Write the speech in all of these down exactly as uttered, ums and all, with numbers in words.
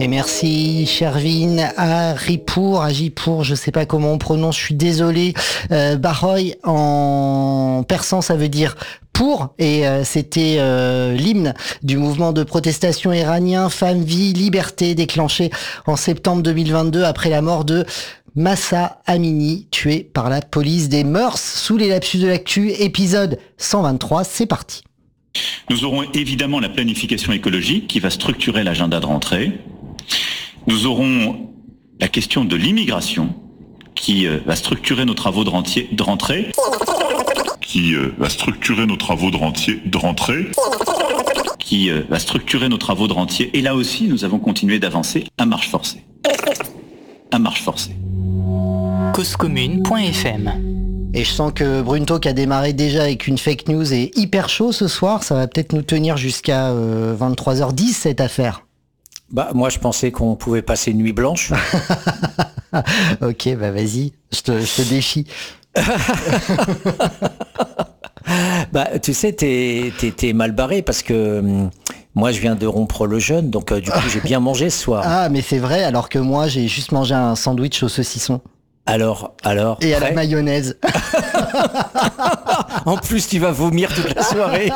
Et merci Shervin, Haripour, Ajipour, je sais pas comment on prononce, je suis désolé. Euh, Baroy en persan ça veut dire pour, et euh, c'était euh, l'hymne du mouvement de protestation iranien Femme, Vie, Liberté, déclenché en septembre deux mille vingt-deux après la mort de Mahsa Amini, tué par la police des mœurs. Sous les lapsus de l'actu, épisode cent vingt-trois, c'est parti. Nous aurons évidemment la planification écologique qui va structurer l'agenda de rentrée. Nous aurons la question de l'immigration qui euh, va structurer nos travaux de, rentier, de rentrée. Qui euh, va structurer nos travaux de, rentier, de rentrée. Qui euh, va structurer nos travaux de rentier. Et là aussi, nous avons continué d'avancer à marche forcée. À marche forcée. cause commune point f m. Et je sens que Brunto, qui a démarré déjà avec une fake news, est hyper chaud ce soir. Ça va peut-être nous tenir jusqu'à euh, vingt-trois heures dix, cette affaire. Bah, moi, je pensais qu'on pouvait passer une nuit blanche. Ok, bah vas-y, je te, je te défie. Bah, tu sais, t'es, t'es, t'es mal barré parce que hum, moi, je viens de rompre le jeûne, donc euh, du coup, j'ai bien mangé ce soir. Ah, mais c'est vrai, alors que moi, j'ai juste mangé un sandwich au saucisson. Alors, alors. Et à prêt la mayonnaise. En plus, tu vas vomir toute la soirée.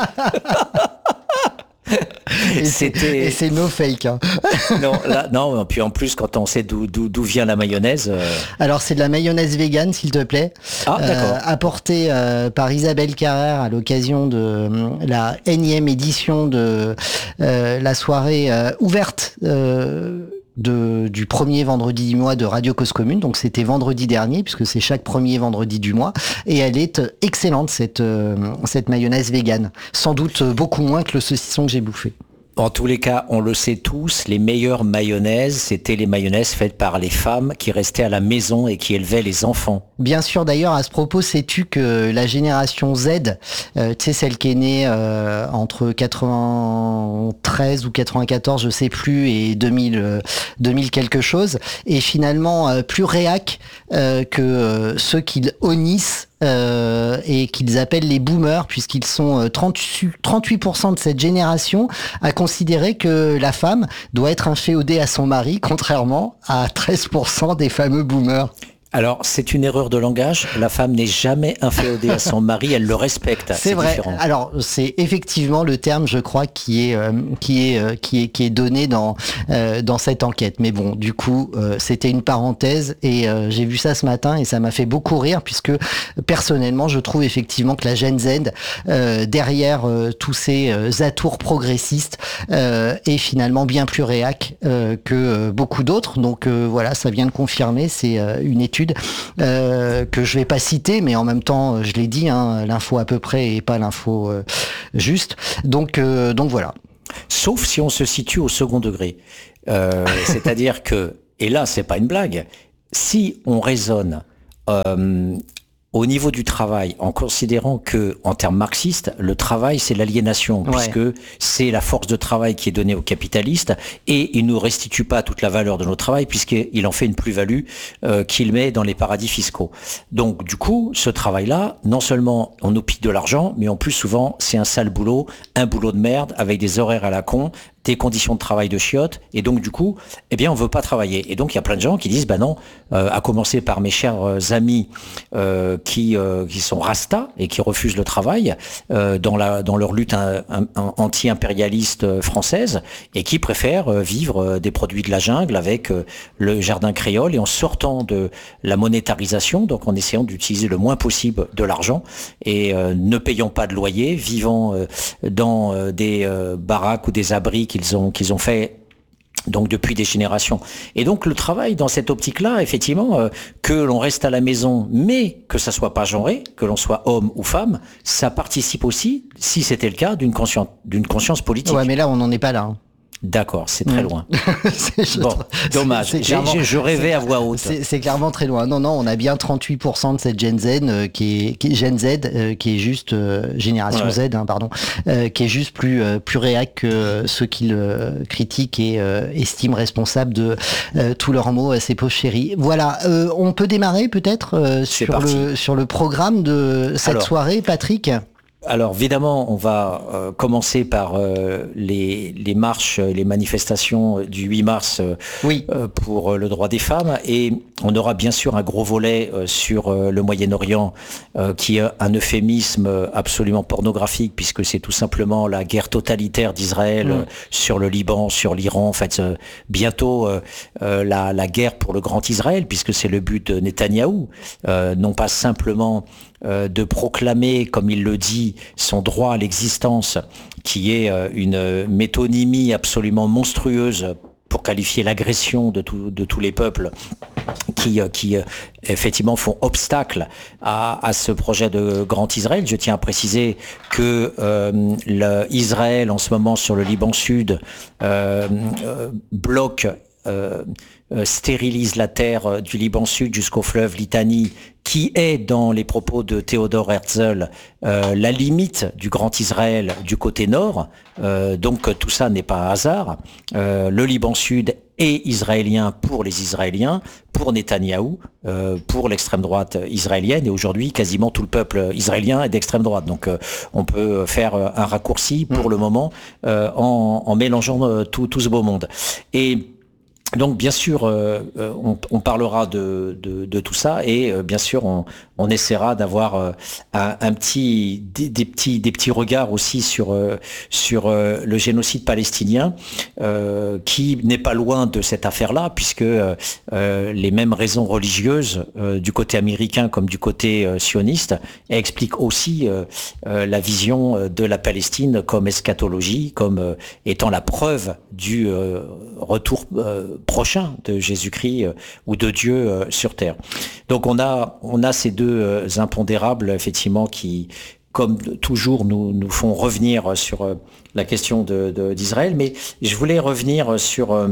Et C'était... c'est, et c'est no fake. Hein. Non, là, non, puis en plus, quand on sait d'où, d'où, d'où vient la mayonnaise... Euh... Alors, c'est de la mayonnaise végane, s'il te plaît. Ah, d'accord. Euh, apportée euh, par Isabelle Carrère à l'occasion de euh, la énième édition de euh, la soirée euh, ouverte euh, de, du premier vendredi du mois de Radio Cause Commune. Donc, c'était vendredi dernier, puisque c'est chaque premier vendredi du mois. Et elle est excellente, cette, euh, cette mayonnaise végane. Sans doute beaucoup moins que le saucisson que j'ai bouffé. En tous les cas, on le sait tous, les meilleures mayonnaises, c'était les mayonnaises faites par les femmes qui restaient à la maison et qui élevaient les enfants. Bien sûr, d'ailleurs, à ce propos, sais-tu que la génération Z, euh, tu sais, celle qui est née euh, entre quatre-vingt-treize ou quatre-vingt-quatorze, je sais plus, et deux mille, euh, deux mille quelque chose, est finalement euh, plus réac euh, que euh, ceux qu'ils honnissent Euh, et qu'ils appellent les boomers, puisqu'ils sont euh, trente-huit pour cent de cette génération à considérer que la femme doit être inféodée à son mari, contrairement à treize pour cent des fameux boomers. Alors, c'est une erreur de langage. La femme n'est jamais inféodée à son mari, elle le respecte. C'est, c'est vrai. Différent. Alors, c'est effectivement le terme, je crois, qui est euh, qui est euh, qui est qui est donné dans euh, dans cette enquête. Mais bon, du coup, euh, c'était une parenthèse et euh, j'ai vu ça ce matin et ça m'a fait beaucoup rire puisque personnellement, je trouve effectivement que la Gen Z, euh, derrière euh, tous ces euh, atours progressistes, euh, est finalement bien plus réac euh, que euh, beaucoup d'autres. Donc euh, voilà, ça vient de confirmer. C'est euh, une étude Euh, que je vais pas citer, mais en même temps, je l'ai dit, hein, l'info à peu près et pas l'info euh, juste. Donc, euh, donc voilà. Sauf si on se situe au second degré. Euh, c'est-à-dire que, et là, c'est pas une blague, si on raisonne euh, au niveau du travail, en considérant que, en termes marxistes, le travail, c'est l'aliénation, ouais. Puisque c'est la force de travail qui est donnée aux capitalistes, et il nous restitue pas toute la valeur de notre travail, puisqu'il en fait une plus-value euh, qu'il met dans les paradis fiscaux. Donc, du coup, ce travail-là, non seulement on nous pique de l'argent, mais en plus, souvent, c'est un sale boulot, un boulot de merde, avec des horaires à la con, des conditions de travail de chiottes, et donc du coup, eh bien, on veut pas travailler. Et donc, il y a plein de gens qui disent, bah non, euh, à commencer par mes chers euh, amis euh, qui euh, qui sont rasta et qui refusent le travail euh, dans la dans leur lutte un, un, un anti-impérialiste française et qui préfèrent euh, vivre euh, des produits de la jungle avec euh, le jardin créole et en sortant de la monétarisation, donc en essayant d'utiliser le moins possible de l'argent et euh, ne payant pas de loyer, vivant euh, dans euh, des euh, baraques ou des abris qu'ils ont qu'ils ont fait donc depuis des générations. Et donc le travail dans cette optique-là, effectivement, euh, que l'on reste à la maison, mais que ça soit pas genré, que l'on soit homme ou femme, ça participe aussi, si c'était le cas, d'une conscience d'une conscience politique. Ouais, mais là on n'en est pas là. Hein. D'accord, c'est très loin. c'est, bon, dommage. C'est, c'est clairement, je, je rêvais c'est, à voix haute. C'est, c'est clairement très loin. Non, non, on a bien trente-huit pour cent de cette Gen Z euh, qui est qui, Gen Z euh, qui est juste euh, génération ouais. Z, hein, pardon, euh, qui est juste plus euh, plus réac que euh, ceux qui le critiquent et euh, estiment responsable de euh, tous leurs mots à ces pauvres chéris. Voilà, euh, on peut démarrer peut-être euh, sur parti. le sur le programme de cette Alors, soirée, Patrick. Alors évidemment, on va euh, commencer par euh, les, les marches, les manifestations du huit mars euh, oui. euh, pour euh, le droit des femmes, et on aura bien sûr un gros volet euh, sur euh, le Moyen-Orient, euh, qui est un euphémisme absolument pornographique, puisque c'est tout simplement la guerre totalitaire d'Israël mmh. euh, sur le Liban, sur l'Iran, en fait euh, bientôt euh, euh, la, la guerre pour le grand Israël, puisque c'est le but de Netanyahou, euh, non pas simplement Euh, de proclamer, comme il le dit, son droit à l'existence, qui est euh, une métonymie absolument monstrueuse pour qualifier l'agression de, tout, de tous les peuples qui, euh, qui euh, effectivement font obstacle à, à ce projet de grand Israël. Je tiens à préciser que euh, le, Israël, en ce moment, sur le Liban Sud, euh, euh, bloque, euh, euh, stérilise la terre du Liban Sud jusqu'au fleuve Litanie, qui est, dans les propos de Théodore Herzl, euh, la limite du Grand Israël du côté nord. Euh, donc tout ça n'est pas un hasard. Euh, le Liban Sud est israélien pour les Israéliens, pour Netanyahou, euh, pour l'extrême droite israélienne, et aujourd'hui quasiment tout le peuple israélien est d'extrême droite. Donc euh, on peut faire un raccourci pour le moment euh, en, en mélangeant euh, tout, tout ce beau monde. Et donc bien sûr, euh, on, on parlera de, de, de tout ça, et euh, bien sûr on, on essaiera d'avoir euh, un, un petit, des, des petits, des petits regards aussi sur euh, sur euh, le génocide palestinien, euh, qui n'est pas loin de cette affaire-là, puisque euh, les mêmes raisons religieuses euh, du côté américain comme du côté euh, sioniste expliquent aussi euh, euh, la vision de la Palestine comme eschatologie, comme euh, étant la preuve du euh, retour euh, prochain de Jésus-Christ euh, ou de Dieu euh, sur terre. Donc on a on a ces deux euh, impondérables effectivement qui, comme toujours, nous nous font revenir sur euh, la question de, de, d'Israël. Mais je voulais revenir sur euh,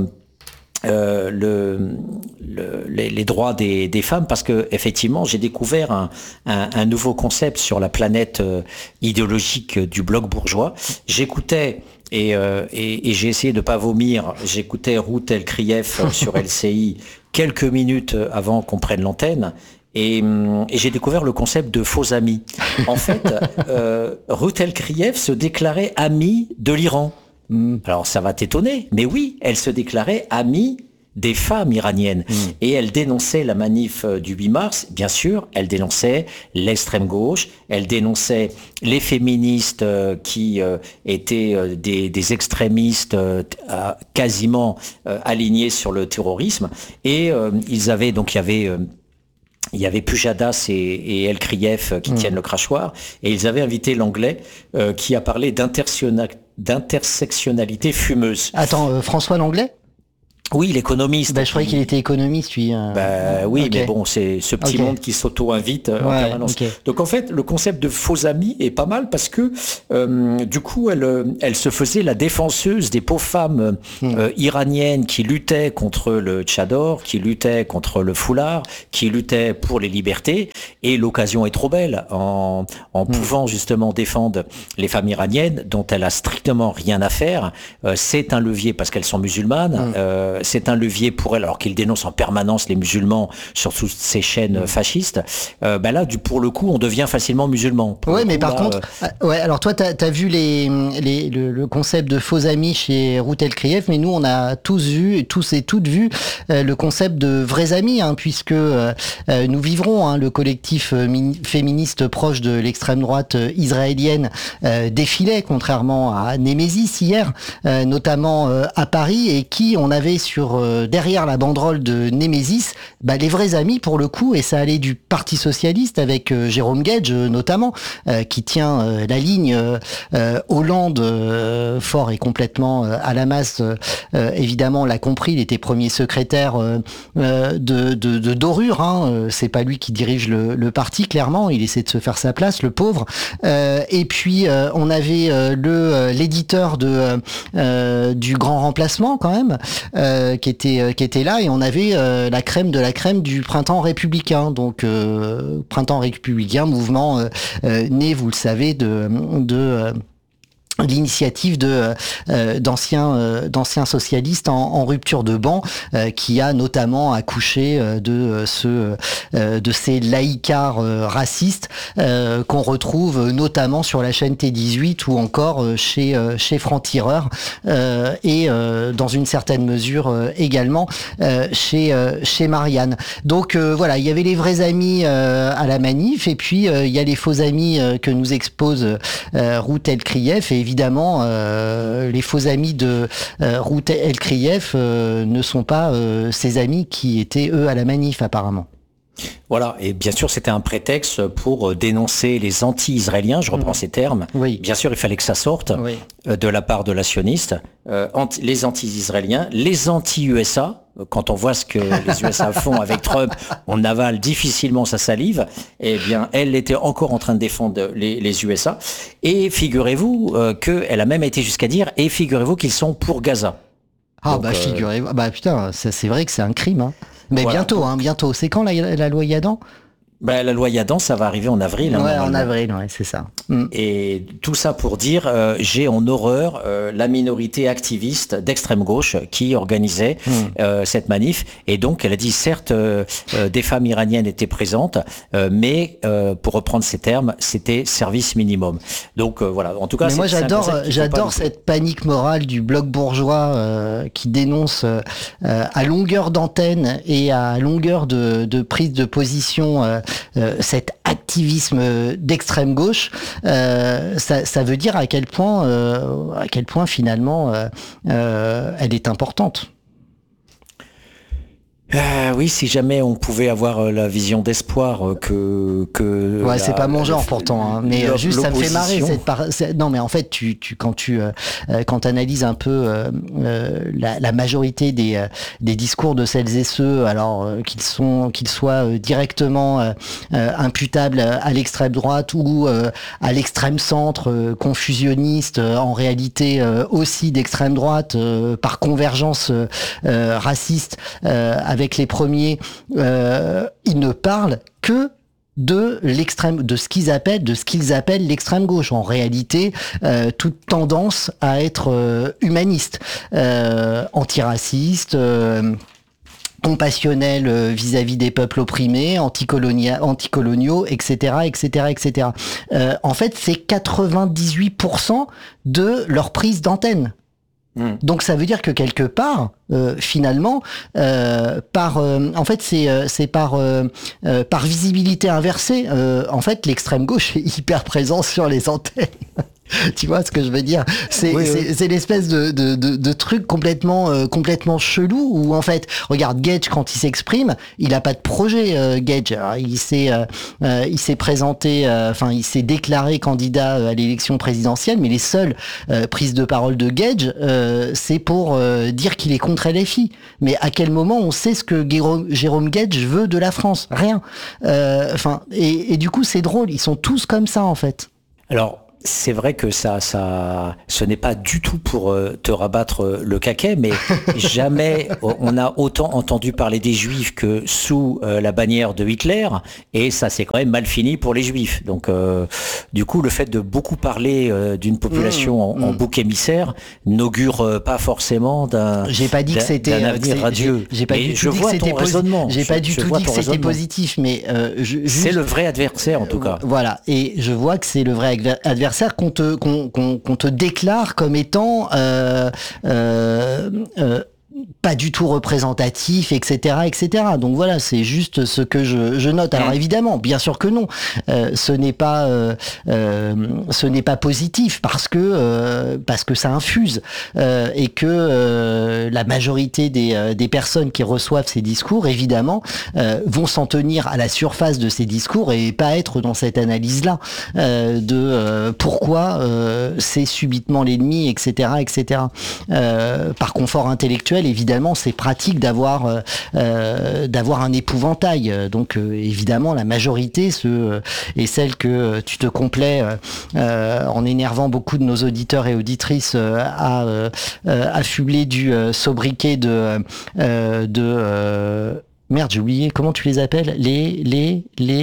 euh, le, le les, les droits des, des femmes, parce que effectivement j'ai découvert un, un, un nouveau concept sur la planète euh, idéologique du bloc bourgeois. J'écoutais Et, euh, et, et j'ai essayé de pas vomir. J'écoutais Ruth El-Krief sur L C I quelques minutes avant qu'on prenne l'antenne, et, et j'ai découvert le concept de faux amis. En fait, euh, Ruth El-Krief se déclarait amie de l'Iran. Alors ça va t'étonner, mais oui, elle se déclarait amie des femmes iraniennes. Mmh. Et elle dénonçait la manif du huit mars, bien sûr, elle dénonçait l'extrême gauche, elle dénonçait les féministes euh, qui euh, étaient euh, des, des extrémistes euh, quasiment euh, alignés sur le terrorisme, et euh, ils avaient, donc il y avait... Euh, Il y avait Pujadas et, et El-Krief qui mmh. tiennent le crachoir, et ils avaient invité l'anglais euh, qui a parlé d'intersectionnalité fumeuse. Attends, euh, François Langlais ? Oui, l'économiste. Bah, je croyais qu'il était économiste, lui. Euh... Bah, oui, okay. Mais bon, c'est ce petit okay. monde qui s'auto-invite euh, ouais, en permanence. Okay. Donc en fait, le concept de faux amis est pas mal, parce que euh, du coup, elle, elle se faisait la défenseuse des pauvres femmes mm. euh, iraniennes qui luttaient contre le tchador, qui luttaient contre le foulard, qui luttaient pour les libertés. Et l'occasion est trop belle, en, en mm. pouvant justement défendre les femmes iraniennes, dont elle a strictement rien à faire. Euh, c'est un levier parce qu'elles sont musulmanes. Mm. Euh, c'est un levier pour elle, alors qu'il dénonce en permanence les musulmans sur toutes ces chaînes mmh. fascistes. Euh, ben là, du, pour le coup, on devient facilement musulman. Oui, mais coup, par là, contre, euh... ouais, alors toi, tu as vu les, les, le, le concept de faux amis chez Ruth El-Krief, mais nous, on a tous vu, tous et toutes vu euh, le concept de vrais amis, hein, puisque euh, nous vivrons, hein, le collectif euh, féministe proche de l'extrême droite euh, israélienne euh, défilait, contrairement à Némésis hier, euh, notamment euh, à Paris, et qui on avait sur euh, derrière la banderole de Némésis, bah, les vrais amis pour le coup, et ça allait du Parti socialiste avec euh, Jérôme Guedj euh, notamment, euh, qui tient euh, la ligne euh, euh, Hollande euh, fort et complètement euh, à la masse. Euh, évidemment, on l'a compris, il était premier secrétaire euh, euh, de, de, de Dorure. Hein, euh, c'est pas lui qui dirige le, le parti, clairement. Il essaie de se faire sa place, le pauvre. Euh, et puis euh, on avait euh, le l'éditeur de euh, du Grand Remplacement quand même. Euh, qui était euh, qui était là, et on avait euh, la crème de la crème du printemps républicain, donc euh, printemps républicain, mouvement euh, euh, né, vous le savez, de de euh, l'initiative de euh, d'anciens euh, d'anciens socialistes en, en rupture de banc, euh, qui a notamment accouché euh, de euh, ce euh, de ces laïcards euh, racistes euh, qu'on retrouve notamment sur la chaîne T dix-huit ou encore euh, chez euh, chez Franc-Tireur euh, et euh, dans une certaine mesure euh, également euh, chez euh, chez Marianne. Donc euh, voilà, il y avait les vrais amis euh, à la manif et puis euh, il y a les faux amis euh, que nous expose euh, Ruth El-Krief, et évidemment, euh, les faux amis de euh, Ruth El-Krief euh, ne sont pas euh, ses amis qui étaient, eux, à la manif, apparemment. Voilà, et bien sûr c'était un prétexte pour dénoncer les anti-israéliens, je reprends mmh. ces termes. Oui. Bien sûr il fallait que ça sorte oui. de la part de la sioniste, euh, anti, les anti-israéliens, les anti-U S A, quand on voit ce que les U S A font avec Trump, on avale difficilement sa salive, et bien elle était encore en train de défendre les, les U S A, et figurez-vous euh, qu'elle a même été jusqu'à dire, et figurez-vous qu'ils sont pour Gaza. Ah Donc, bah figurez-vous, euh... bah putain, ça, c'est vrai que c'est un crime, hein. Mais voilà. bientôt, hein, bientôt. C'est quand la, la loi Yadan ? Ben, la loi Yadan, ça va arriver en avril. Hein, ouais, en avril, ouais, c'est ça. Mm. Et tout ça pour dire, euh, j'ai en horreur euh, la minorité activiste d'extrême gauche qui organisait mm. euh, cette manif. Et donc, elle a dit, certes, euh, euh, des femmes iraniennes étaient présentes, euh, mais euh, pour reprendre ces termes, c'était service minimum. Donc euh, voilà. En tout cas, mais moi, j'adore, j'adore cette panique morale du bloc bourgeois euh, qui dénonce euh, à longueur d'antenne et à longueur de, de prise de position. Euh, Euh, cet activisme d'extrême gauche, euh, ça, ça veut dire à quel point, euh, à quel point finalement, euh, euh, elle est importante. Euh, oui, si jamais on pouvait avoir la vision d'espoir que que. Ouais, la, c'est pas mon genre pourtant, hein, mais juste ça me fait marrer cette part. Non, mais en fait, tu tu quand tu euh, quand t'analyses un peu euh, euh, la, la majorité des euh, des discours de celles et ceux, alors euh, qu'ils sont qu'ils soient euh, directement euh, euh, imputables à l'extrême droite ou euh, à l'extrême centre, euh, confusionniste, euh, en réalité euh, aussi d'extrême droite euh, par convergence euh, euh, raciste euh, avec avec les premiers, euh, ils ne parlent que de l'extrême, de ce qu'ils appellent, de ce qu'ils appellent l'extrême gauche. En réalité, euh, toute tendance à être euh, humaniste, euh, antiraciste. Euh, compassionnel vis-à-vis des peuples opprimés, anticolonia, anticoloniaux, et cetera, et cetera, et cetera. Euh, en fait, c'est quatre-vingt-dix-huit pour cent de leur prise d'antenne. Mmh. Donc ça veut dire que quelque part, euh, finalement, euh, par, euh, en fait, c'est euh, c'est par euh, euh, par visibilité inversée. Euh, en fait, l'extrême gauche est hyper présente sur les antennes. Tu vois ce que je veux dire ? C'est oui, c'est, oui. c'est l'espèce de, de, de, de truc complètement euh, complètement chelou où en fait, regarde Gage quand il s'exprime, il a pas de projet. Euh, Gage, alors, il s'est euh, euh, il s'est présenté, enfin euh, il s'est déclaré candidat à l'élection présidentielle, mais les seules euh, prises de parole de Gage, euh, c'est pour euh, dire qu'il est contre L F I. Mais à quel moment on sait ce que Jérôme, Jérôme Gage veut de la France ? Rien. Enfin euh, et, et du coup c'est drôle, ils sont tous comme ça en fait. Alors. C'est vrai que ça, ça, ce n'est pas du tout pour euh, te rabattre euh, le caquet, mais jamais on a autant entendu parler des Juifs que sous euh, la bannière de Hitler, et ça c'est quand même mal fini pour les Juifs. Donc, euh, du coup, le fait de beaucoup parler euh, d'une population mmh, en, en mmh. bouc émissaire n'augure euh, pas forcément d'un. J'ai pas dit que c'était d'un avenir radieux. J'ai, j'ai pas du tout dit que c'était raisonnement. J'ai pas du tout dit que c'était positif, mais euh, je, juste... c'est le vrai adversaire en tout cas. Voilà, et je vois que c'est le vrai adversaire. Qu'on te, qu'on, qu'on, qu'on te déclare comme étant euh, euh, euh, pas du tout représentatif, et cetera, et cetera. Donc voilà, c'est juste ce que je, je note. Alors évidemment, bien sûr que non, euh, ce n'est pas, euh, euh, ce n'est pas positif parce que euh, parce que ça infuse euh, et que euh, la majorité des euh, des personnes qui reçoivent ces discours, évidemment, euh, vont s'en tenir à la surface de ces discours et pas être dans cette analyse-là euh, de euh, pourquoi euh, c'est subitement l'ennemi, et cetera, et cetera. Euh, par confort intellectuel, évidemment, c'est pratique d'avoir euh, euh, d'avoir un épouvantail. Donc, euh, évidemment, la majorité ce, euh, est celle que tu te complais euh, euh, en énervant beaucoup de nos auditeurs et auditrices euh, à euh, euh, affubler du euh, sobriquet de euh, de euh, merde, j'ai oublié. Comment tu les appelles ? Les les les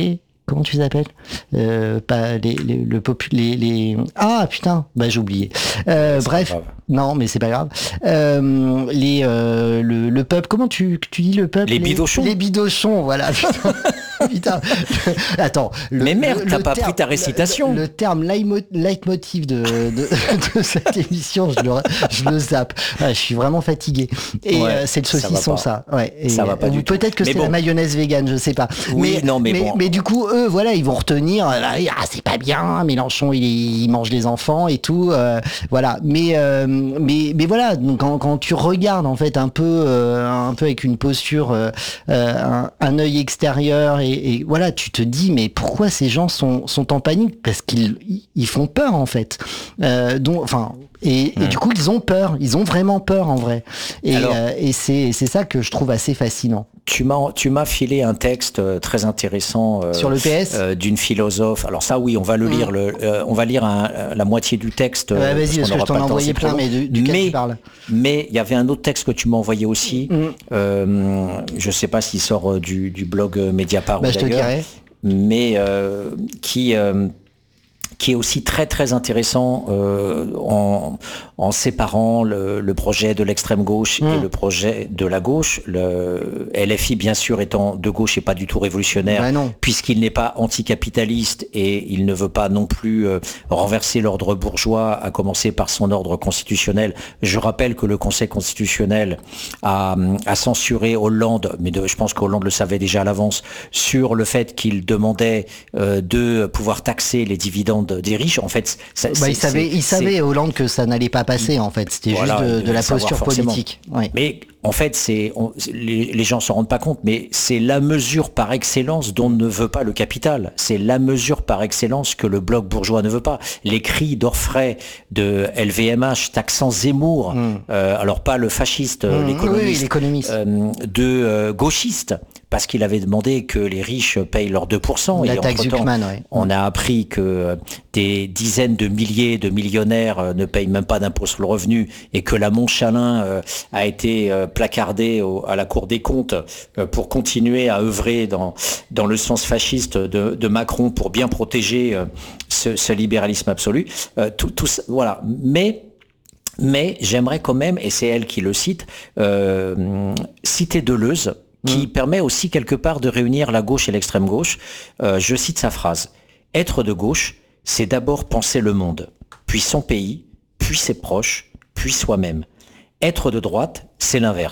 comment tu t'appelles euh, Pas les, les, le popu, les, les. Ah putain, bah j'ai oublié. Euh, bref, non, mais c'est pas grave. Euh, les, euh, le, le peuple, comment tu, tu dis le peuple Les bidochons. Les bidochons, voilà. Putain. Attends. Le, mais merde, le, t'as le pas terme, pris ta récitation. Le, le terme leitmotiv de, de, de cette émission, je le, je le zappe. Ouais, je suis vraiment fatigué. Et ouais, euh, c'est le saucisson, ça. ça. Ouais. Et ça va pas ou du peut-être que mais c'est bon. la mayonnaise végane, je sais pas. Oui, mais, non, mais, mais, bon. mais du coup, eux, voilà, ils vont retenir. Là, ah, c'est pas bien. Mélenchon, il, il mange les enfants et tout. Euh, voilà. Mais, euh, mais, mais voilà. Donc, quand, quand tu regardes en fait un peu, euh, un peu avec une posture, euh, un, un œil extérieur, et, et voilà, tu te dis, mais pourquoi ces gens sont, sont en panique? Parce qu'ils ils font peur en fait. Euh, donc, enfin. Et, mmh. et du coup, ils ont peur. Ils ont vraiment peur en vrai. Et, Alors, euh, et c'est, c'est ça que je trouve assez fascinant. Tu m'as, tu m'as filé un texte très intéressant euh, sur le P S euh, d'une philosophe. Alors ça, oui, on va le mmh. lire. Le, euh, on va lire un, la moitié du texte. Ouais, vas-y, parce, parce que je t'en ai envoyé plein, mais du, duquel mais, tu parles. Mais il y avait un autre texte que tu m'as envoyé aussi. Mmh. Euh, je sais pas s'il sort du, du blog Mediapart. Bah, je te dirai. Mais euh, qui euh, qui est aussi très très intéressant euh, en, en séparant le, le projet de l'extrême gauche mmh. et le projet de la gauche. Le L F I, bien sûr, étant de gauche et pas du tout révolutionnaire, bah puisqu'il n'est pas anticapitaliste et il ne veut pas non plus euh, renverser l'ordre bourgeois, à commencer par son ordre constitutionnel. Je rappelle que le Conseil constitutionnel a, a censuré Hollande, mais de, je pense qu'Hollande le savait déjà à l'avance, sur le fait qu'il demandait euh, de pouvoir taxer les dividendes des riches. En fait, ça, bah, il savait, il savait Hollande que ça n'allait pas passer. En fait, c'était voilà, juste de, de la posture politique. Oui. Mais en fait, c'est on, les, les gens s'en rendent pas compte, mais c'est la mesure par excellence dont ne veut pas le capital. C'est la mesure par excellence que le bloc bourgeois ne veut pas. Les cris d'orfraie de L V M H taxant Zemmour, mmh. euh, alors pas le fasciste, mmh, l'économiste, oui, l'économiste. Euh, de euh, gauchiste, parce qu'il avait demandé que les riches payent leurs deux pour cent. La et taxe Zuckman, ouais. On a appris que des dizaines de milliers de millionnaires ne payent même pas d'impôt sur le revenu et que la Montchalin euh, a été euh, placardée au, à la Cour des comptes euh, pour continuer à œuvrer dans, dans le sens fasciste de, de Macron pour bien protéger euh, ce, ce libéralisme absolu. Euh, tout, tout ça, voilà. Mais mais j'aimerais quand même, et c'est elle qui le cite, euh, citer Deleuze, qui mmh. permet aussi quelque part de réunir la gauche et l'extrême gauche. Euh, je cite sa phrase. « Être de gauche, c'est d'abord penser le monde, puis son pays, puis ses proches, puis soi-même. Être de droite, c'est l'inverse. »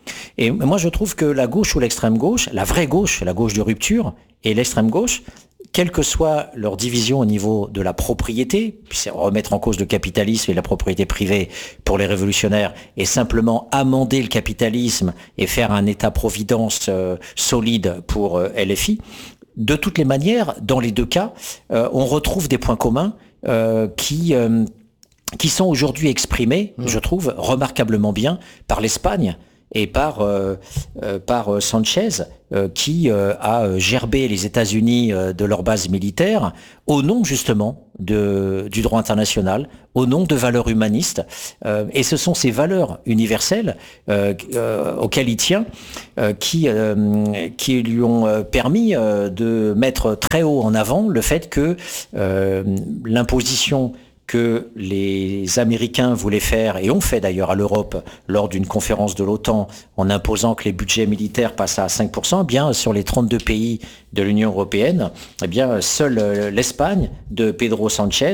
Et moi, je trouve que la gauche ou l'extrême gauche, la vraie gauche, la gauche de rupture, et l'extrême gauche, quelle que soit leur division au niveau de la propriété, puis remettre en cause le capitalisme et la propriété privée pour les révolutionnaires, et simplement amender le capitalisme et faire un État-providence euh, solide pour euh, L F I, de toutes les manières, dans les deux cas, euh, on retrouve des points communs euh, qui... Euh, qui sont aujourd'hui exprimés, mmh. je trouve, remarquablement bien par l'Espagne et par euh, euh, par Sanchez, euh, qui euh, a gerbé les États-Unis euh, de leur base militaire au nom justement de du droit international, au nom de valeurs humanistes. Euh, et ce sont ces valeurs universelles euh, euh, auxquelles il tient, euh, qui euh, qui lui ont permis euh, de mettre très haut en avant le fait que euh, l'imposition que les Américains voulaient faire, et ont fait d'ailleurs à l'Europe, lors d'une conférence de l'OTAN, en imposant que les budgets militaires passent à cinq pour cent, eh bien, sur les trente-deux pays de l'Union européenne, eh bien, seule l'Espagne de Pedro Sanchez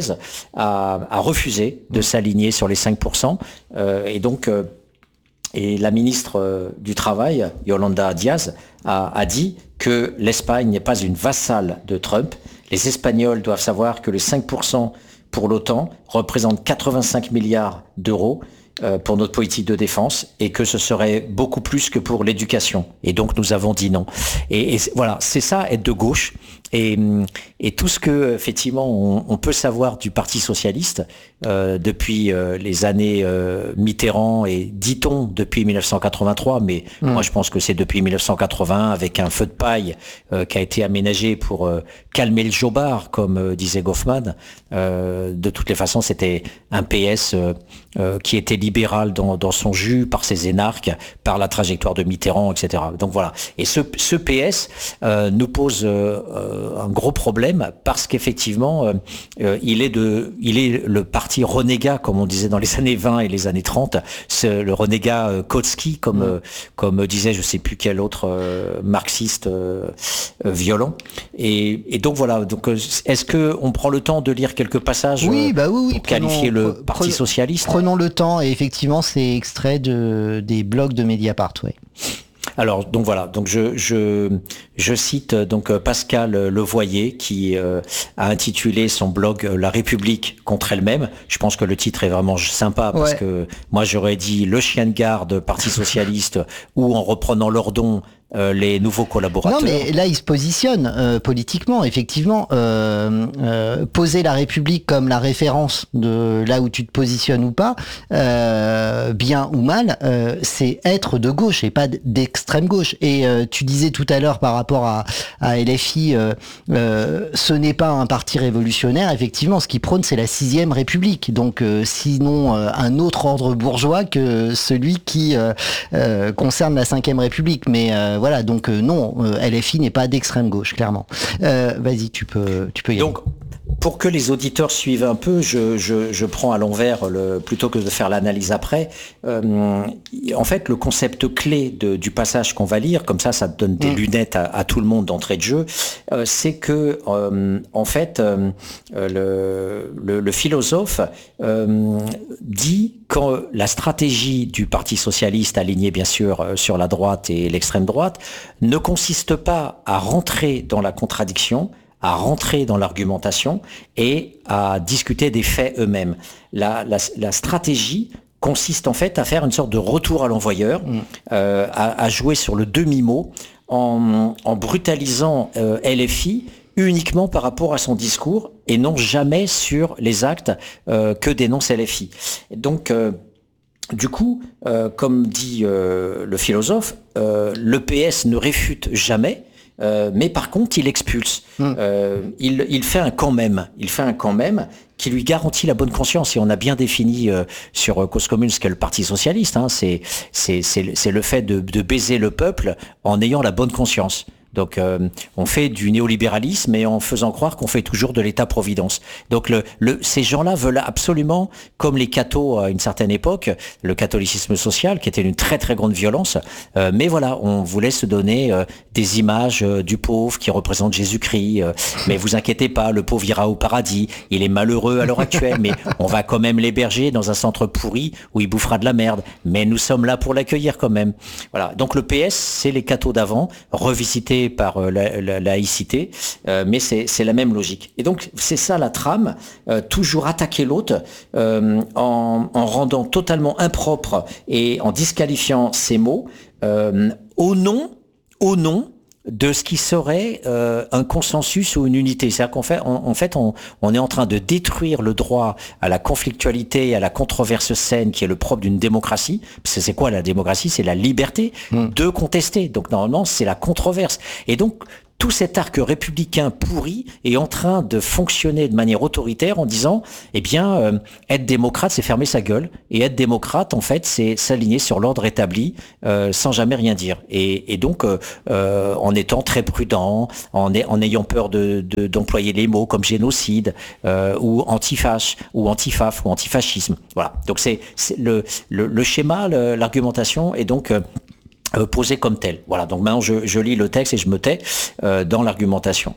a, a refusé de s'aligner sur les cinq pour cent. Euh, et donc, euh, et la ministre euh, du Travail, Yolanda Díaz, a, a dit que l'Espagne n'est pas une vassale de Trump. Les Espagnols doivent savoir que les cinq pour cent pour l'OTAN représente quatre-vingt-cinq milliards d'euros euh, pour notre politique de défense et que ce serait beaucoup plus que pour l'éducation. Et donc nous avons dit non. Et, et voilà, c'est ça être de gauche. Et, et tout ce que effectivement on, on peut savoir du Parti socialiste euh, depuis euh, les années euh, Mitterrand et dit-on depuis mille neuf cent quatre-vingt-trois, mais mmh. moi je pense que c'est depuis mille neuf cent quatre-vingts avec un feu de paille euh, qui a été aménagé pour euh, calmer le jobard, comme euh, disait Goffman. Euh, de toutes les façons, c'était un P S euh, euh, qui était libéral dans, dans son jus par ses énarques, par la trajectoire de Mitterrand, et cetera. Donc voilà. Et ce, ce P S euh, nous pose euh, euh, un gros problème parce qu'effectivement, euh, euh, il est de, il est le parti renégat, comme on disait dans les années vingt et les années trente, c'est le renégat euh, Kautsky, comme, mmh. euh, comme disait je sais plus quel autre euh, marxiste euh, euh, violent. Et, et donc voilà. Donc, est-ce que on prend le temps de lire quelques passages oui, bah oui, oui, pour prenons, qualifier le pre- Parti pre- socialiste? Prenons le temps, et effectivement, c'est extrait de, des blogs de Mediapart, ouais. Alors donc voilà, donc je je je cite donc Pascal Levoyer qui euh, a intitulé son blog La République contre elle-même. Je pense que le titre est vraiment sympa parce ouais. que moi j'aurais dit le chien de garde Parti socialiste ou en reprenant Lordon Euh, les nouveaux collaborateurs. Non, mais là, il se positionne euh, politiquement, effectivement. Euh, euh, poser la République comme la référence de là où tu te positionnes ou pas, euh, bien ou mal, euh, c'est être de gauche et pas d'extrême gauche. Et euh, tu disais tout à l'heure par rapport à, à L F I, euh, euh, ce n'est pas un parti révolutionnaire. Effectivement, ce qui prône, c'est la sixième République. Donc, euh, sinon, euh, un autre ordre bourgeois que celui qui euh, euh, concerne la cinquième République. Mais euh, voilà, donc euh, non, euh, L F I n'est pas d'extrême gauche, clairement. Euh, vas-y, tu peux, tu peux y aller. Donc, pour que les auditeurs suivent un peu, je, je, je prends à l'envers le, plutôt que de faire l'analyse après. Euh, en fait, le concept clé de, du passage qu'on va lire, comme ça, ça te donne des mmh. lunettes à, à tout le monde d'entrée de jeu, euh, c'est que, euh, en fait, euh, le, le, le philosophe euh, dit quand la stratégie du Parti socialiste, alignée bien sûr sur la droite et l'extrême droite, ne consiste pas à rentrer dans la contradiction, à rentrer dans l'argumentation et à discuter des faits eux-mêmes. La, la, la stratégie consiste en fait à faire une sorte de retour à l'envoyeur, mmh. euh, à, à jouer sur le demi-mot en, en brutalisant euh, L F I uniquement par rapport à son discours et non jamais sur les actes euh, que dénonce L F I. Donc, euh, du coup, euh, comme dit euh, le philosophe, euh, le P S ne réfute jamais, Euh, mais par contre, il expulse. Mmh. Euh, il, il fait un quand même. Il fait un quand même qui lui garantit la bonne conscience. Et on a bien défini euh, sur euh, Cause Commune ce qu'est le Parti socialiste. Hein. C'est, c'est, c'est, c'est le fait de, de baiser le peuple en ayant la bonne conscience. Donc, euh, on fait du néolibéralisme et en faisant croire qu'on fait toujours de l'État-providence. Donc, le, le, ces gens-là veulent absolument, comme les cathos à une certaine époque, le catholicisme social, qui était une très très grande violence. Euh, mais voilà, on voulait se donner euh, des images euh, du pauvre qui représente Jésus-Christ. Euh, mais vous inquiétez pas, le pauvre ira au paradis. Il est malheureux à l'heure actuelle, mais on va quand même l'héberger dans un centre pourri où il bouffera de la merde. Mais nous sommes là pour l'accueillir quand même. Voilà. Donc, le P S, c'est les cathos d'avant, revisités par euh, la, la, la laïcité, euh, mais c'est, c'est la même logique. Et donc, c'est ça la trame, euh, toujours attaquer l'autre euh, en, en rendant totalement impropre et en disqualifiant ses mots euh, au nom, au nom de ce qui serait euh, un consensus ou une unité. C'est-à-dire qu'en fait, en, en fait on, on est en train de détruire le droit à la conflictualité, à la controverse saine qui est le propre d'une démocratie. Parce que c'est quoi la démocratie ? C'est la liberté mmh. de contester. Donc normalement, c'est la controverse. Et donc, tout cet arc républicain pourri est en train de fonctionner de manière autoritaire en disant, eh bien, euh, être démocrate, c'est fermer sa gueule. Et être démocrate, en fait, c'est s'aligner sur l'ordre établi euh, sans jamais rien dire. Et, et donc, euh, euh, en étant très prudent, en, en ayant peur de, de, d'employer les mots comme génocide euh, ou antifache, ou antifaf, ou antifascisme. Voilà. Donc, c'est, c'est le, le, le schéma, le, l'argumentation est donc... Euh, Euh, posé comme tel. Voilà, donc maintenant je, je lis le texte et je me tais euh, dans l'argumentation.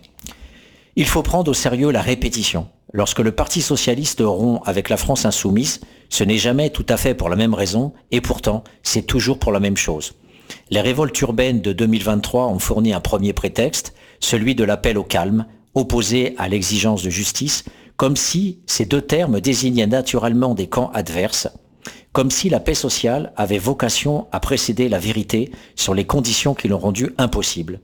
Il faut prendre au sérieux la répétition. Lorsque le Parti socialiste rompt avec la France insoumise, ce n'est jamais tout à fait pour la même raison, et pourtant, c'est toujours pour la même chose. Les révoltes urbaines de deux mille vingt-trois ont fourni un premier prétexte, celui de l'appel au calme, opposé à l'exigence de justice, comme si ces deux termes désignaient naturellement des camps adverses, comme si la paix sociale avait vocation à précéder la vérité sur les conditions qui l'ont rendue impossible.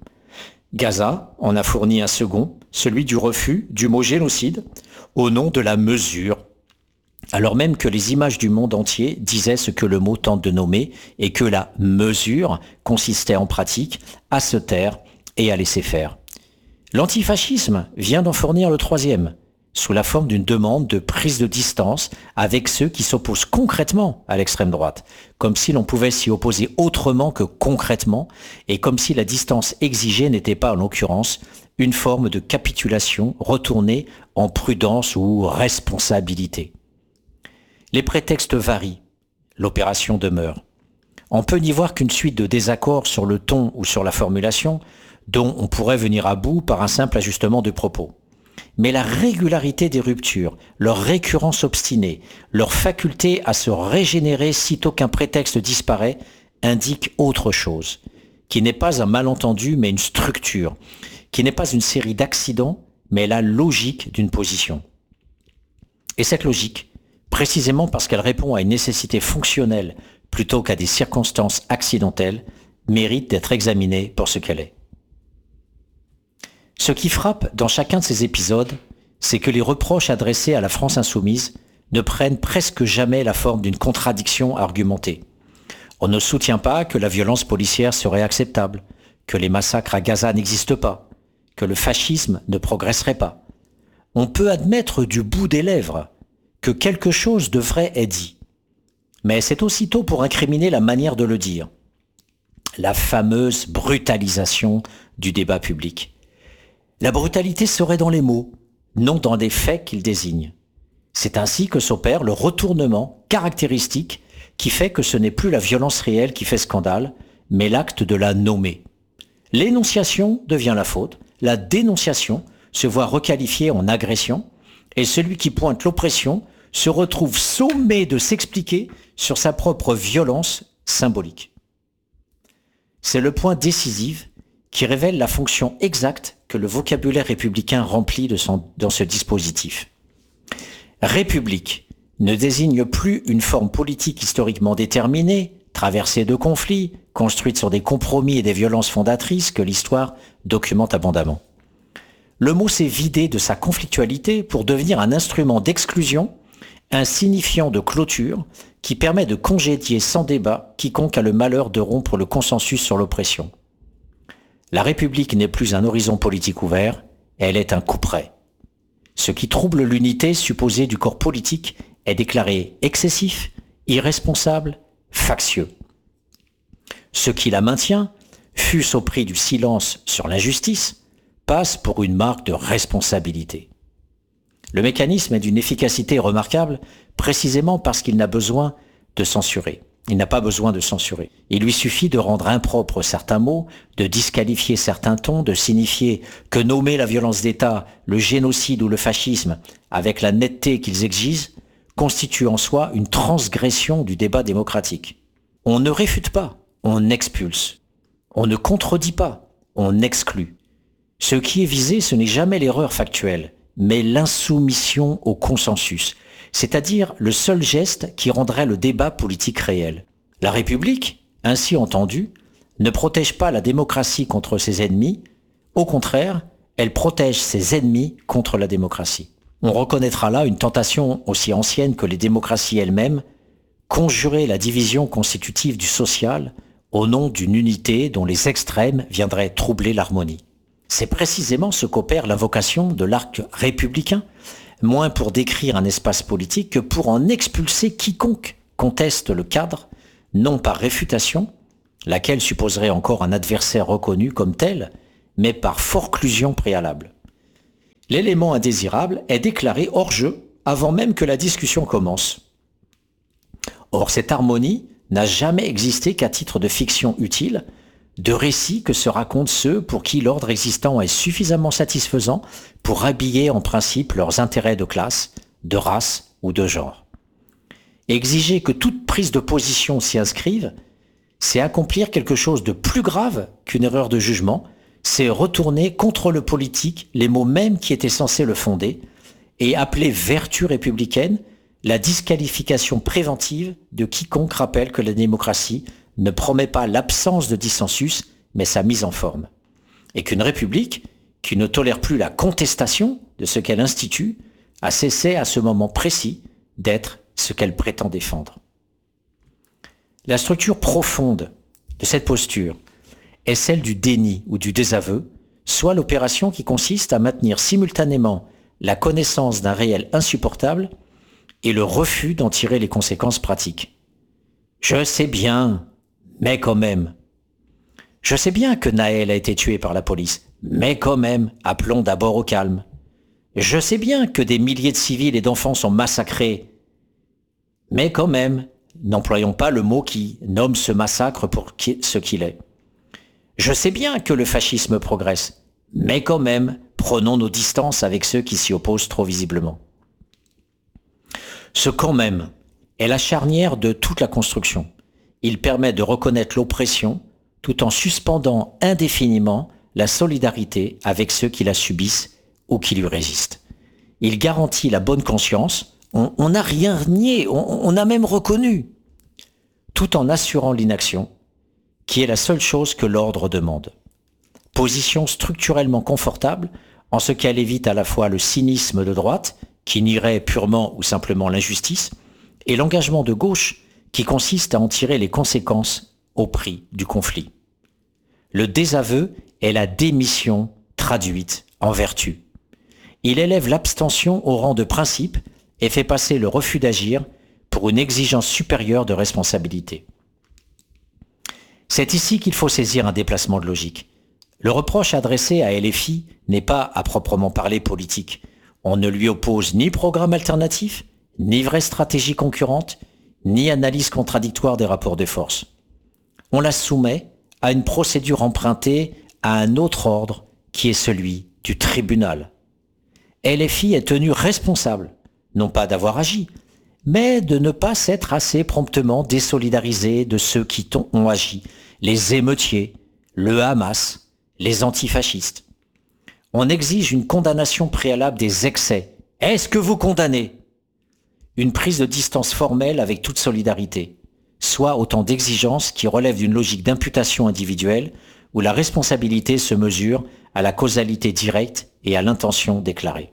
Gaza en a fourni un second, celui du refus du mot génocide, au nom de la mesure, alors même que les images du monde entier disaient ce que le mot tente de nommer et que la mesure consistait en pratique à se taire et à laisser faire. L'antifascisme vient d'en fournir le troisième, sous la forme d'une demande de prise de distance avec ceux qui s'opposent concrètement à l'extrême droite, comme si l'on pouvait s'y opposer autrement que concrètement, et comme si la distance exigée n'était pas, en l'occurrence, une forme de capitulation retournée en prudence ou responsabilité. Les prétextes varient, l'opération demeure. On peut n'y voir qu'une suite de désaccords sur le ton ou sur la formulation, dont on pourrait venir à bout par un simple ajustement de propos. Mais la régularité des ruptures, leur récurrence obstinée, leur faculté à se régénérer sitôt qu'un prétexte disparaît, indiquent autre chose, qui n'est pas un malentendu mais une structure, qui n'est pas une série d'accidents mais la logique d'une position. Et cette logique, précisément parce qu'elle répond à une nécessité fonctionnelle plutôt qu'à des circonstances accidentelles, mérite d'être examinée pour ce qu'elle est. Ce qui frappe dans chacun de ces épisodes, c'est que les reproches adressés à la France insoumise ne prennent presque jamais la forme d'une contradiction argumentée. On ne soutient pas que la violence policière serait acceptable, que les massacres à Gaza n'existent pas, que le fascisme ne progresserait pas. On peut admettre du bout des lèvres que quelque chose de vrai est dit. Mais c'est aussitôt pour incriminer la manière de le dire. La fameuse brutalisation du débat public. La brutalité serait dans les mots, non dans des faits qu'ils désignent. C'est ainsi que s'opère le retournement caractéristique qui fait que ce n'est plus la violence réelle qui fait scandale, mais l'acte de la nommer. L'énonciation devient la faute, la dénonciation se voit requalifiée en agression, et celui qui pointe l'oppression se retrouve sommé de s'expliquer sur sa propre violence symbolique. C'est le point décisif qui révèle la fonction exacte que le vocabulaire républicain remplit de son, dans ce dispositif. République ne désigne plus une forme politique historiquement déterminée, traversée de conflits, construite sur des compromis et des violences fondatrices que l'histoire documente abondamment. Le mot s'est vidé de sa conflictualité pour devenir un instrument d'exclusion, un signifiant de clôture qui permet de congédier sans débat quiconque a le malheur de rompre le consensus sur l'oppression. La République n'est plus un horizon politique ouvert, elle est un couperet. Ce qui trouble l'unité supposée du corps politique est déclaré excessif, irresponsable, factieux. Ce qui la maintient, fût-ce au prix du silence sur l'injustice, passe pour une marque de responsabilité. Le mécanisme est d'une efficacité remarquable, précisément parce qu'il n'a besoin de censurer. Il n'a pas besoin de censurer. Il lui suffit de rendre impropres certains mots, de disqualifier certains tons, de signifier que nommer la violence d'État, le génocide ou le fascisme, avec la netteté qu'ils exigent, constitue en soi une transgression du débat démocratique. On ne réfute pas, on expulse. On ne contredit pas, on exclut. Ce qui est visé, ce n'est jamais l'erreur factuelle, mais l'insoumission au consensus, c'est-à-dire le seul geste qui rendrait le débat politique réel. La République, ainsi entendue, ne protège pas la démocratie contre ses ennemis, au contraire, elle protège ses ennemis contre la démocratie. On reconnaîtra là une tentation aussi ancienne que les démocraties elles-mêmes, conjurer la division constitutive du social au nom d'une unité dont les extrêmes viendraient troubler l'harmonie. C'est précisément ce qu'opère l'invocation de l'arc républicain, moins pour décrire un espace politique que pour en expulser quiconque conteste le cadre, non par réfutation, laquelle supposerait encore un adversaire reconnu comme tel, mais par forclusion préalable. L'élément indésirable est déclaré hors jeu avant même que la discussion commence. Or, cette harmonie n'a jamais existé qu'à titre de fiction utile, de récits que se racontent ceux pour qui l'ordre existant est suffisamment satisfaisant pour habiller en principe leurs intérêts de classe, de race ou de genre. Exiger que toute prise de position s'y inscrive, c'est accomplir quelque chose de plus grave qu'une erreur de jugement, c'est retourner contre le politique les mots mêmes qui étaient censés le fonder et appeler vertu républicaine la disqualification préventive de quiconque rappelle que la démocratie ne promet pas l'absence de dissensus, mais sa mise en forme. Et qu'une république, qui ne tolère plus la contestation de ce qu'elle institue, a cessé à ce moment précis d'être ce qu'elle prétend défendre. La structure profonde de cette posture est celle du déni ou du désaveu, soit l'opération qui consiste à maintenir simultanément la connaissance d'un réel insupportable et le refus d'en tirer les conséquences pratiques. Je sais bien, mais quand même. Je sais bien que Naël a été tué par la police, mais quand même, appelons d'abord au calme. Je sais bien que des milliers de civils et d'enfants sont massacrés, mais quand même, n'employons pas le mot qui nomme ce massacre pour ce qu'il est. Je sais bien que le fascisme progresse, mais quand même, prenons nos distances avec ceux qui s'y opposent trop visiblement. Ce quand même est la charnière de toute la construction. Il permet de reconnaître l'oppression tout en suspendant indéfiniment la solidarité avec ceux qui la subissent ou qui lui résistent. Il garantit la bonne conscience, on n'a rien nié, on, on a même reconnu, tout en assurant l'inaction, qui est la seule chose que l'ordre demande. Position structurellement confortable, en ce qu'elle évite à la fois le cynisme de droite, qui nierait purement ou simplement l'injustice, et l'engagement de gauche, qui consiste à en tirer les conséquences au prix du conflit. Le désaveu est la démission traduite en vertu. Il élève l'abstention au rang de principe et fait passer le refus d'agir pour une exigence supérieure de responsabilité. C'est ici qu'il faut saisir un déplacement de logique. Le reproche adressé à L F I n'est pas à proprement parler politique. On ne lui oppose ni programme alternatif, ni vraie stratégie concurrente, ni analyse contradictoire des rapports de force. On la soumet à une procédure empruntée à un autre ordre qui est celui du tribunal. L F I est tenu responsable, non pas d'avoir agi, mais de ne pas s'être assez promptement désolidarisé de ceux qui ont agi, les émeutiers, le Hamas, les antifascistes. On exige une condamnation préalable des excès. Est-ce que vous condamnez ? Une prise de distance formelle avec toute solidarité, soit autant d'exigences qui relèvent d'une logique d'imputation individuelle où la responsabilité se mesure à la causalité directe et à l'intention déclarée.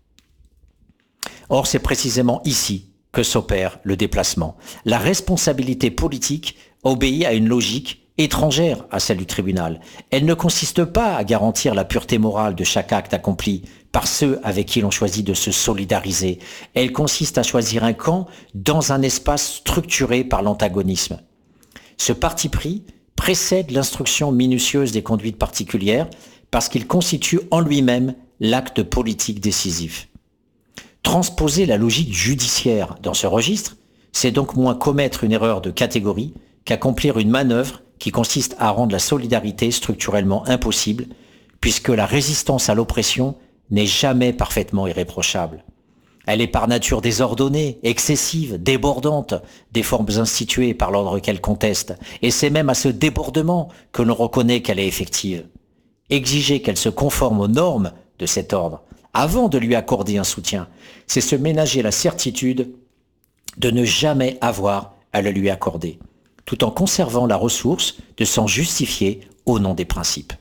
Or, c'est précisément ici que s'opère le déplacement. La responsabilité politique obéit à une logique étrangère à celle du tribunal. Elle ne consiste pas à garantir la pureté morale de chaque acte accompli par ceux avec qui l'on choisit de se solidariser. Elle consiste à choisir un camp dans un espace structuré par l'antagonisme. Ce parti pris précède l'instruction minutieuse des conduites particulières parce qu'il constitue en lui-même l'acte politique décisif. Transposer la logique judiciaire dans ce registre, c'est donc moins commettre une erreur de catégorie qu'accomplir une manœuvre qui consiste à rendre la solidarité structurellement impossible, puisque la résistance à l'oppression n'est jamais parfaitement irréprochable. Elle est par nature désordonnée, excessive, débordante des formes instituées par l'ordre qu'elle conteste, et c'est même à ce débordement que l'on reconnaît qu'elle est effective. Exiger qu'elle se conforme aux normes de cet ordre, avant de lui accorder un soutien, c'est se ménager la certitude de ne jamais avoir à le lui accorder, tout en conservant la ressource de s'en justifier au nom des principes.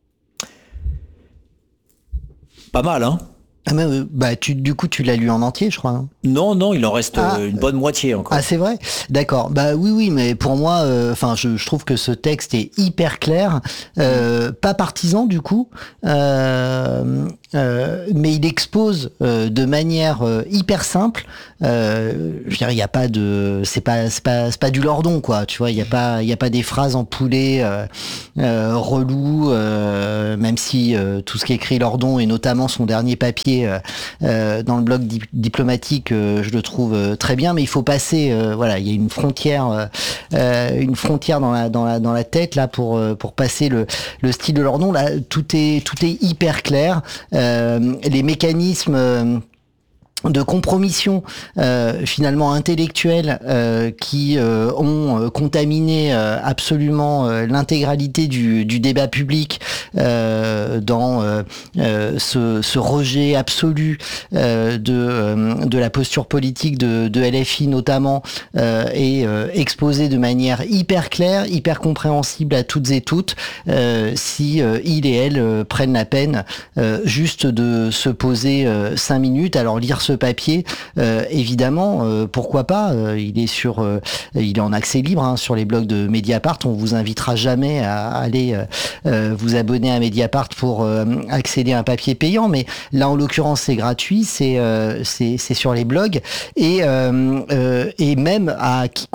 Pas mal, hein ? Ah mais, euh, bah tu, du coup tu l'as lu en entier, je crois. Hein. Non, non, il en reste ah, euh, une bonne moitié encore. Ah c'est vrai ? D'accord. Bah oui, oui, mais pour moi, enfin, euh, je, je trouve que ce texte est hyper clair, euh, mmh. pas partisan du coup, euh, euh, mais il expose euh, de manière euh, hyper simple. Euh, je dirais, il y a pas de, c'est pas, c'est pas, c'est pas du Lordon quoi. Tu vois, il y a pas, il y a pas des phrases empoulées, euh, euh, reloues, euh, même si euh, tout ce qu'écrit Lordon et notamment son dernier papier Euh, dans le blog di- diplomatique, euh, je le trouve euh, très bien, mais il faut passer, euh, voilà, il y a une frontière, euh, une frontière dans la dans la dans la tête là pour euh, pour passer le le style de Lordon. Là, tout est tout est hyper clair. Euh, les mécanismes euh, de compromission euh, finalement intellectuelle euh, qui euh, ont euh, contaminé euh, absolument euh, l'intégralité du, du débat public euh, dans euh, euh, ce, ce rejet absolu euh, de, euh, de la posture politique de, de L F I notamment euh, est euh, exposé de manière hyper claire, hyper compréhensible à toutes et toutes euh, si euh, il et elle euh, prennent la peine euh, juste de se poser euh, cinq minutes. Alors lire ce papier, euh, évidemment, euh, pourquoi pas, euh, il est sur, euh, il est en accès libre hein, sur les blogs de Mediapart. On vous invitera jamais à aller euh, vous abonner à Mediapart pour euh, accéder à un papier payant, mais là en l'occurrence c'est gratuit, c'est euh, c'est c'est sur les blogs et euh, euh, et même à quiconque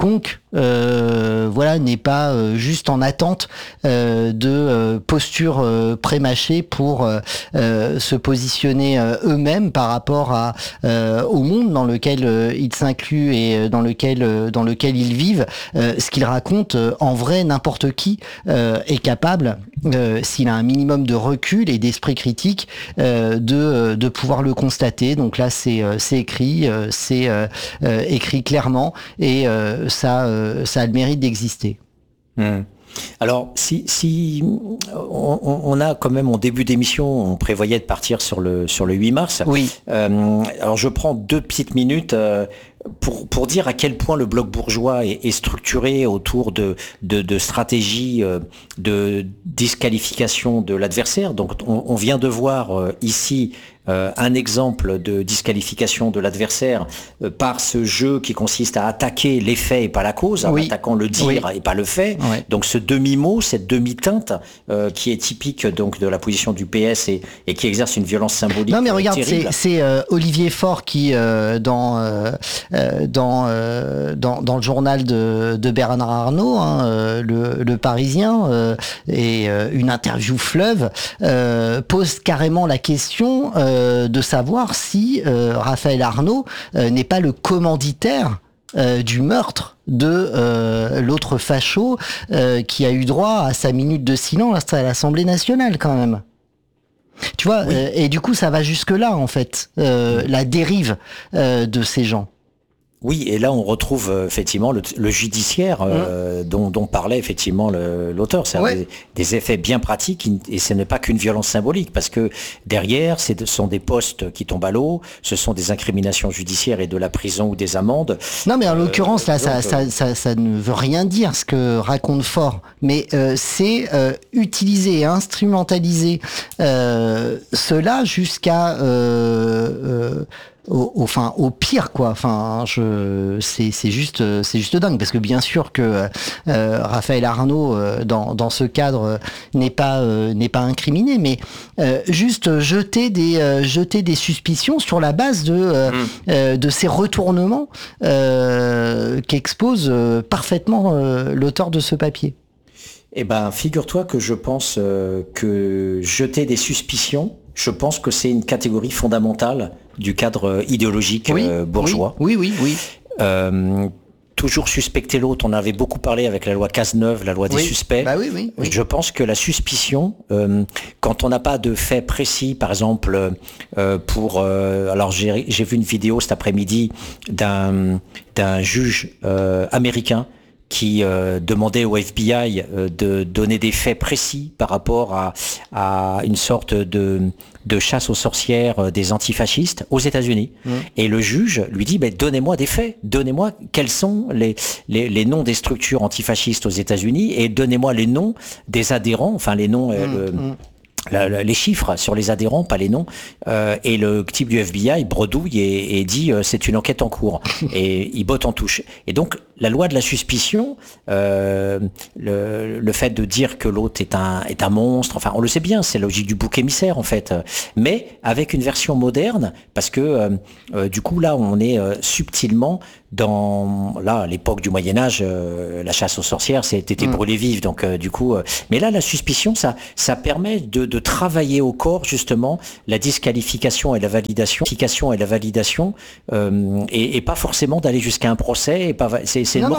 euh, voilà, n'est pas euh, juste en attente euh, de euh, postures euh, prémâchées pour euh, euh, se positionner euh, eux-mêmes par rapport à euh, au monde dans lequel euh, ils s'incluent et dans lequel euh, dans lequel ils vivent. Euh, ce qu'ils racontent, euh, en vrai, n'importe qui euh, est capable, euh, s'il a un minimum de recul et d'esprit critique, euh, de de pouvoir le constater. Donc là, c'est euh, c'est écrit, euh, c'est euh, euh, écrit clairement, et euh, ça euh, ça a le mérite d'exister. Mmh. Alors, si, si on, on a quand même en début d'émission, on prévoyait de partir sur le sur le huit mars. Oui. Euh, alors, je prends deux petites minutes euh, pour pour dire à quel point le bloc bourgeois est, est structuré autour de de, de stratégies euh, de disqualification de l'adversaire. Donc, on, on vient de voir euh, ici. Euh, un exemple de disqualification de l'adversaire euh, par ce jeu qui consiste à attaquer les faits et pas la cause, en oui. attaquant le dire oui. et pas le fait. Ouais. Donc ce demi-mot, cette demi-teinte euh, qui est typique donc de la position du P S et, et qui exerce une violence symbolique. Non mais regarde, terrible. c'est, c'est euh, Olivier Faure qui euh, dans, euh, dans euh, dans dans le journal de, de Bernard Arnault, hein, euh, le, le Parisien, euh, et euh, une interview fleuve, euh, pose carrément la question euh, de savoir si euh, Raphaël Arnault euh, n'est pas le commanditaire euh, du meurtre de euh, l'autre facho euh, qui a eu droit à sa minute de silence à l'Assemblée nationale quand même. Tu vois, oui. euh, et du coup ça va jusque là en fait, euh, la dérive euh, de ces gens. Oui, et là on retrouve euh, effectivement le, le judiciaire euh, mmh. dont, dont parlait effectivement le, l'auteur. C'est ouais. des, des effets bien pratiques, et ce n'est pas qu'une violence symbolique, parce que derrière, ce sont des postes qui tombent à l'eau, ce sont des incriminations judiciaires et de la prison ou des amendes. Non, mais en l'occurrence, euh, là, ça, donc, ça, ça, ça ne veut rien dire ce que raconte Faure, mais euh, c'est euh, utiliser et instrumentaliser euh, cela jusqu'à... Euh, euh, Au, au, enfin, au pire, quoi. Enfin, je, c'est, c'est juste, c'est juste dingue, parce que bien sûr que euh, Raphaël Arnault, euh, dans, dans ce cadre, euh, n'est pas, euh, n'est pas incriminé, mais euh, juste jeter des, euh, jeter des suspicions sur la base de, euh, mmh. euh, de ces retournements euh, qu'expose euh, parfaitement euh, l'auteur de ce papier. Eh ben, figure-toi que je pense euh, que jeter des suspicions, je pense que c'est une catégorie fondamentale du cadre idéologique oui, euh, bourgeois. Oui, oui, oui. oui. Euh, toujours suspecter l'autre, on avait beaucoup parlé avec la loi Cazeneuve, la loi des oui. suspects. Bah oui, oui, oui. Je pense que la suspicion, euh, quand on n'a pas de faits précis, par exemple, euh, pour... Euh, alors j'ai, j'ai vu une vidéo cet après-midi d'un, d'un juge euh, américain qui euh, demandait au F B I euh, de donner des faits précis par rapport à, à une sorte de, de chasse aux sorcières euh, des antifascistes aux États-Unis. Mmh. Et le juge lui dit ben, donnez-moi des faits, donnez-moi quels sont les, les, les noms des structures antifascistes aux États-Unis et donnez-moi les noms des adhérents, enfin les noms... Euh, mmh. le, mmh. La, la, les chiffres sur les adhérents, pas les noms. Euh, et le type du F B I bredouille et, et dit euh, c'est une enquête en cours. Et il botte en touche. Et donc la loi de la suspicion, euh, le, le fait de dire que l'autre est un est un monstre, enfin on le sait bien, c'est la logique du bouc émissaire en fait. Mais avec une version moderne, parce que euh, euh, du coup là on est euh, subtilement dans là l'époque du Moyen Âge, euh, la chasse aux sorcières c'était mmh. brûlé vive. Donc euh, du coup, euh, mais là la suspicion ça ça permet de de travailler au corps justement la disqualification et la validation, et la validation, euh, et, et pas forcément d'aller jusqu'à un procès. Et pas, c'est, c'est non, une